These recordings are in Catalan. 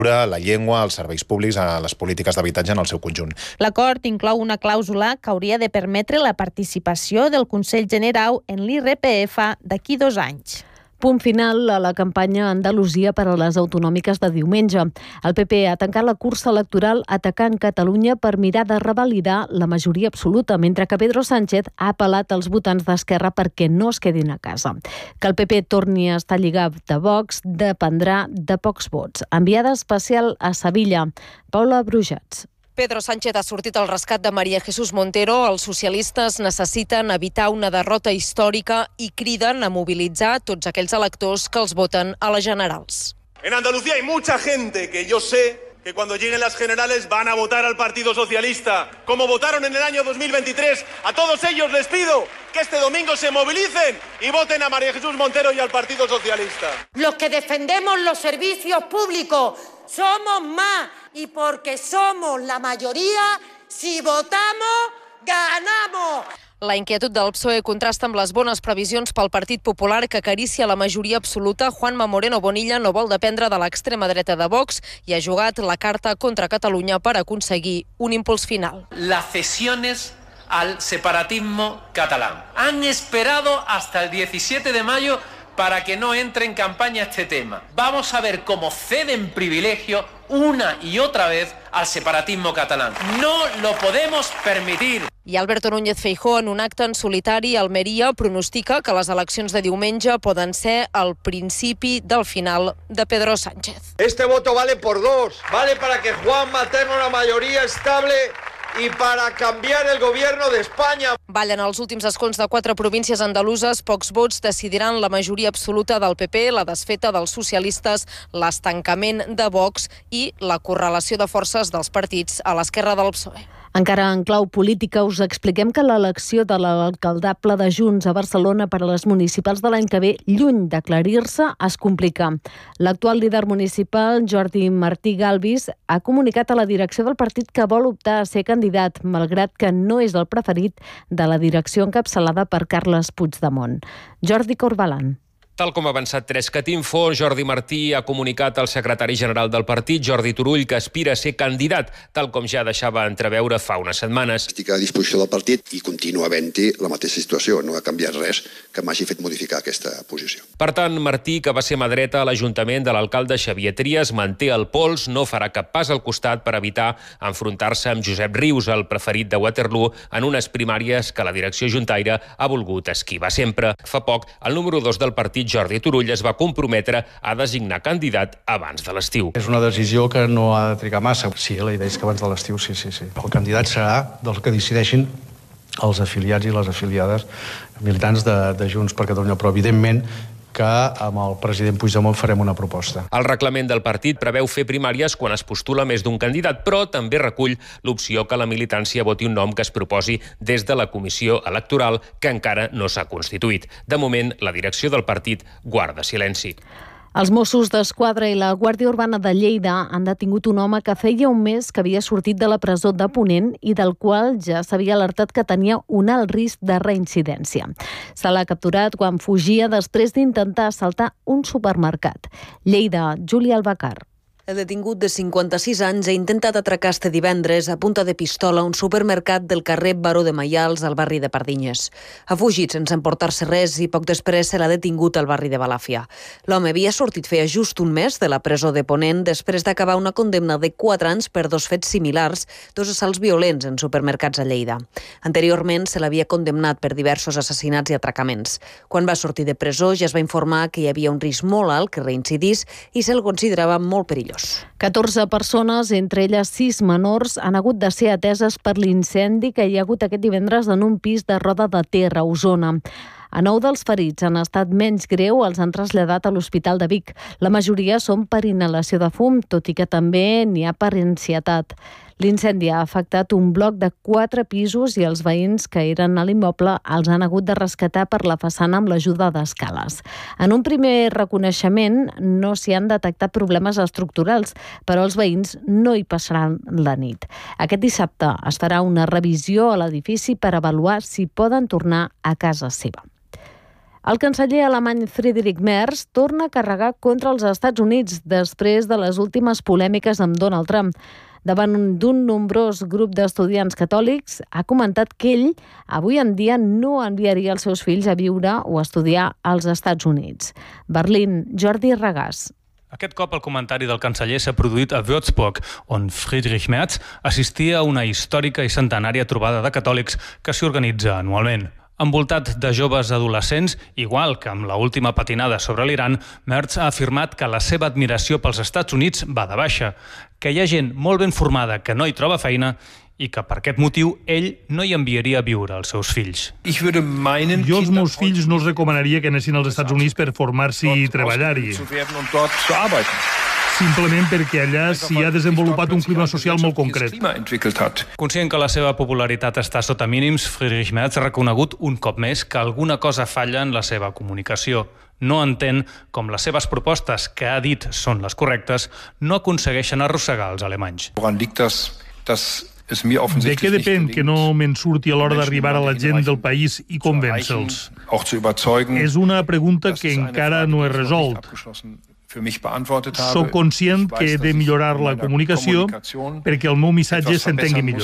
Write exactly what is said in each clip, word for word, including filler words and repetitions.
la llengua, els serveis públics, a les polítiques d'habitatge en el seu conjunt. L'acord inclou una clàusula que hauria de permetre la participació del Consell Generau en l'I R P F d'aquí dos anys. Punt final a la campanya a Andalusia per a les autonòmiques de diumenge. El P P ha tancat la cursa electoral atacant Catalunya per mirar de revalidar la majoria absoluta, mentre que Pedro Sánchez ha apel·lat als votants d'Esquerra perquè no es quedin a casa. Que el P P torni a estar lligat de Vox dependrà de pocs vots. Enviada especial a Sevilla, Paula Brujats. Pedro Sánchez ha sortit al rescat de María Jesús Montero. Els socialistes necessiten evitar una derrota històrica i criden a mobilitzar tots aquells electors que els voten a les generals. En Andalucía hay mucha gente que yo sé que cuando lleguen las generales van a votar al Partido Socialista, como votaron en el año dos mil veintitrés. A todos ellos les pido que este domingo se movilicen y voten a María Jesús Montero y al Partido Socialista. Los que defendemos los servicios públicos somos más, y porque somos la mayoría, si votamos, ganamos. La inquietud del P S O E contrasta amb les bones previsions pel Partit Popular, que acaricia la majoria absoluta. Juanma Moreno Bonilla no vol dependre de l'extrema dreta de Vox i ha jugat la carta contra Catalunya per aconseguir un impuls final. Las cesiones al separatismo catalán. Han esperado hasta el diecisiete de mayo para que no entre en campaña este tema. Vamos a ver cómo ceden privilegio una y otra vez al separatismo catalán. No lo podemos permitir. I Alberto Núñez Feijóo, en un acte en solitari a Almeria, pronostica que les eleccions de diumenge poden ser el principi del final de Pedro Sánchez. Este voto vale por dos. Vale para que Juanma tenga una mayoría estable i para canviar el gobierno de España. Ballen els últims escons de quatre províncies andaluses. Pocs vots decidiran la majoria absoluta del P P, la desfeta dels socialistes, l'estancament de Vox i la correlació de forces dels partits a l'esquerra del P S O E. Encara en clau política, us expliquem que l'elecció de l'alcaldable de Junts a Barcelona per a les municipals de l'any que ve, lluny d'aclarir-se, es complica. L'actual líder municipal, Jordi Martí Galvis, ha comunicat a la direcció del partit que vol optar a ser candidat, malgrat que no és el preferit de la direcció encapçalada per Carles Puigdemont. Jordi Corbalan. Tal com ha avançat Trescatinfo, Jordi Martí ha comunicat al secretari general del partit, Jordi Turull, que aspira a ser candidat, tal com ja deixava entreveure fa unes setmanes. Estic a disposició del partit i continua havent-hi la mateixa situació. No ha canviat res que m'hagi fet modificar aquesta posició. Per tant, Martí, que va ser mà dreta a l'Ajuntament de l'alcalde Xavier Trias, manté el pols, no farà cap pas al costat per evitar enfrontar-se amb Josep Rius, el preferit de Waterloo, en unes primàries que la direcció juntaire ha volgut esquivar sempre. Fa poc, el número dos del partit, Jordi Turull, es va comprometre a designar candidat abans de l'estiu. És una decisió que no ha de trigar massa. Sí, la idea és que abans de l'estiu, sí, sí, sí. El candidat serà dels que decideixin els afiliats i les afiliades militants de, de Junts per Catalunya, però evidentment que amb el president Puigdemont farem una proposta. El reglament del partit preveu fer primàries quan es postula més d'un candidat, però també recull l'opció que la militància voti un nom que es proposi des de la comissió electoral, que encara no s'ha constituït. De moment, la direcció del partit guarda silenci. Els Mossos d'Esquadra i la Guàrdia Urbana de Lleida han detingut un home que feia un mes que havia sortit de la presó de Ponent i del qual ja s'havia alertat que tenia un alt risc de reincidència. Se l'ha capturat quan fugia després d'intentar assaltar un supermercat. Lleida, Júlia Albacar. El detingut de cinquanta-sis anys ha intentat atracar este divendres a punta de pistola un supermercat del carrer Baró de Maials al barri de Pardinyes. Ha fugit sense emportar-se res i poc després se l'ha detingut al barri de Balàfia. L'home havia sortit feia just un mes de la presó de Ponent després d'acabar una condemna de quatre anys per dos fets similars, dos assalts violents en supermercats a Lleida. Anteriorment se l'havia condemnat per diversos assassinats i atracaments. Quan va sortir de presó ja es va informar que hi havia un risc molt alt que reincidís i se'l considerava molt perillós. catorze persones, entre elles sis menors, han hagut de ser ateses per l'incendi que hi ha hagut aquest divendres en un pis de Roda de Ter, a Osona. A nou dels ferits en estat menys greu els han traslladat a l'Hospital de Vic. La majoria són per inhalació de fum, tot i que també n'hi ha per ansietat. L'incendi ha afectat un bloc de quatre pisos i els veïns que eren a l'immoble els han hagut de rescatar per la façana amb l'ajuda d'escales. En un primer reconeixement no s'hi han detectat problemes estructurals, però els veïns no hi passaran la nit. Aquest dissabte es farà una revisió a l'edifici per avaluar si poden tornar a casa seva. El canceller alemany Friedrich Merz torna a carregar contra els Estats Units després de les últimes polèmiques amb Donald Trump. Davant d'un nombrós grup d'estudiants catòlics, ha comentat que ell avui en dia no enviaria els seus fills a viure o a estudiar als Estats Units. Berlín, Jordi Regàs. Aquest cop el comentari del canceller s'ha produït a Würzburg, on Friedrich Merz assistia a una històrica i centenària trobada de catòlics que s'hi organitza anualment. Envoltat de joves adolescents, igual que amb l'última patinada sobre l'Iran, Merz ha afirmat que la seva admiració pels Estats Units va de baixa, que hi ha gent molt ben formada que no hi troba feina i que per aquest motiu ell no hi enviaria a viure els seus fills. Jo als meus fills no els recomanaria que anessin als Estats Units per formar-s'hi i treballar-hi. Simplement perquè allà s'hi ha desenvolupat un clima social molt concret. Conscient que la seva popularitat està sota mínims, Friedrich Merz ha reconegut un cop més que alguna cosa falla en la seva comunicació. No entén com les seves propostes, que ha dit són les correctes, no aconsegueixen arrossegar els alemanys. De què depèn que no me'n surti a l'hora d'arribar a la gent del país i convèncer-los? És una pregunta que encara no he resolt. Soc conscient que he de millorar la comunicació perquè el meu missatge s'entengui millor.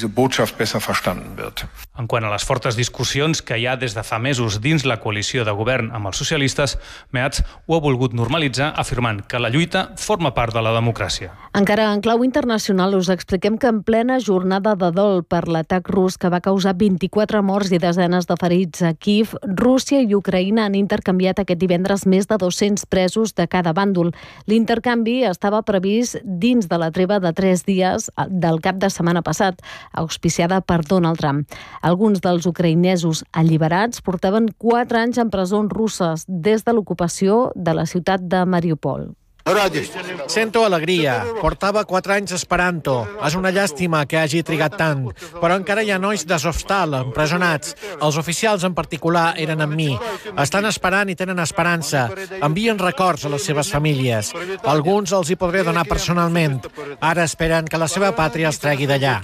En quant a les fortes discussions que hi ha des de fa mesos dins la coalició de govern amb els socialistes, Merz ho ha volgut normalitzar afirmant que la lluita forma part de la democràcia. Encara en clau internacional us expliquem que en plena jornada de dol per l'atac rus que va causar vint-i-quatre morts i desenes de ferits a Kíev, Rússia i Ucraïna han intercanviat aquest divendres més de dos-cents presos de cada bàndol. L'intercanvi estava previst dins de la treva de tres dies del cap de setmana passat, auspiciada per Donald Trump. Alguns dels ucraïnesos alliberats portaven quatre anys en presons russes des de l'ocupació de la ciutat de Mariupol. Sento alegria. Portava quatre anys esperant-ho. És una llàstima que hagi trigat tant. Però encara hi ha nois d'Azovstal empresonats. Els oficials en particular eren amb mi. Estan esperant i tenen esperança. Envien records a les seves famílies. Alguns els hi podré donar personalment. Ara esperen que la seva pàtria els tregui d'allà.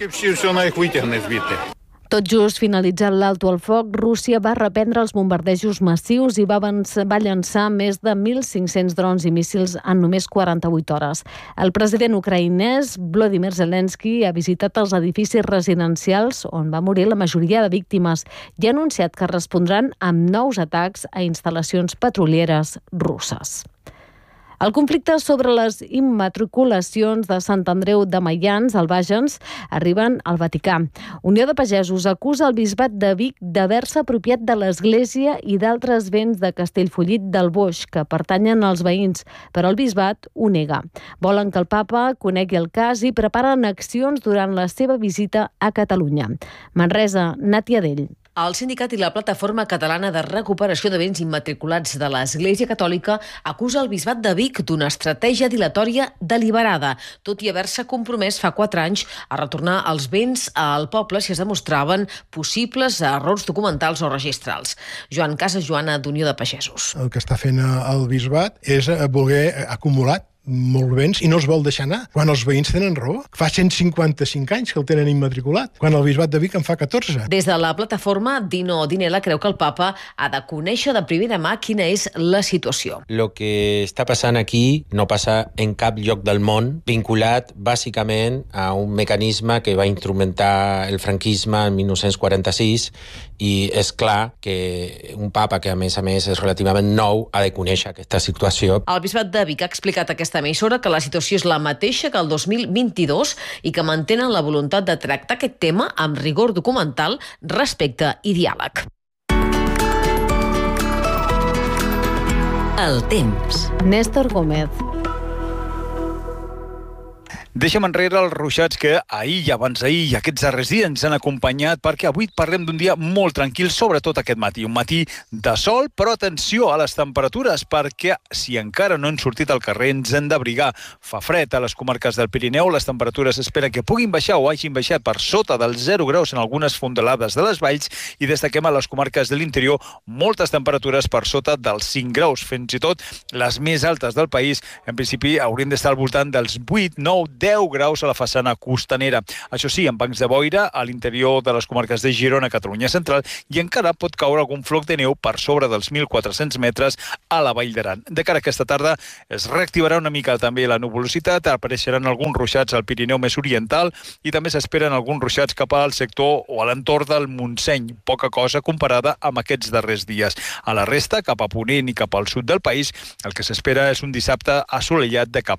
Tot just finalitzant l'alto al foc, Rússia va reprendre els bombardejos massius i va, avançar, va llançar més de mil cinc-cents drons i míssils en només quaranta-vuit hores. El president ucraïnès, Volodymyr Zelensky, ha visitat els edificis residencials on va morir la majoria de víctimes i ha anunciat que respondran amb nous atacs a instal·lacions petrolieres russes. El conflicte sobre les immatriculacions de Sant Andreu de Maians, al Bages, arriben al Vaticà. Unió de Pagesos acusa el bisbat de Vic d'haver-se apropiat de l'església i d'altres béns de Castellfollit del Boix que pertanyen als veïns, però el bisbat ho nega. Volen que el papa conegui el cas i preparen accions durant la seva visita a Catalunya. Manresa, Nàtia Dell. El sindicat i la Plataforma Catalana de Recuperació de Béns Immatriculats de l'Església Catòlica acusa el bisbat de Vic d'una estratègia dilatòria deliberada, tot i haver-se compromès fa quatre anys a retornar els béns al poble si es demostraven possibles errors documentals o registrals. Joan Casas Joana, d'Unió de Pagesos. El que està fent el bisbat és voler acumular molt béns i no es vol deixar anar, quan els veïns tenen raó. Fa cent cinquanta-cinc anys que el tenen immatriculat, quan el bisbat de Vic en fa catorze. Des de la plataforma, Dino Dinela creu que el papa ha de conèixer de primera mà quina és la situació. Lo que està passant aquí no passa en cap lloc del món, vinculat bàsicament a un mecanisme que va instrumentar el franquisme en mil nou-cents quaranta-sis, i és clar que un papa que a més a més és relativament nou ha de conèixer aquesta situació. El bisbat de Vic ha explicat aquesta emissora que la situació és la mateixa que el dos mil vint-i-dos i que mantenen la voluntat de tractar aquest tema amb rigor documental, respecte i diàleg. El temps. Néstor Gómez. Deixem enrere els ruixats que ahir i abans d'ahir i aquests darrers dies ens han acompanyat, perquè avui parlem d'un dia molt tranquil, sobretot aquest matí. Un matí de sol, però atenció a les temperatures, perquè si encara no han sortit al carrer ens hem d'abrigar. Fa fred a les comarques del Pirineu, les temperatures espera que puguin baixar o hagin baixat per sota dels zero graus en algunes fondalades de les valls, i destaquem a les comarques de l'interior moltes temperatures per sota dels cinc graus. Fins i tot les més altes del país, en principi, haurien d'estar al voltant dels vuit, nou, deu deu graus a la façana costanera. Això sí, amb bancs de boira a l'interior de les comarques de Girona, Catalunya Central, i encara pot caure algun floc de neu per sobre dels mil quatre-cents metres a la Vall d'Aran. De cara a aquesta tarda es reactivarà una mica també la nuvolositat, apareixeran alguns ruixats al Pirineu més oriental i també s'esperen alguns ruixats cap al sector o a l'entorn del Montseny, poca cosa comparada amb aquests darrers dies. A la resta, cap a ponent i cap al sud del país, el que s'espera és un dissabte assolellat de cap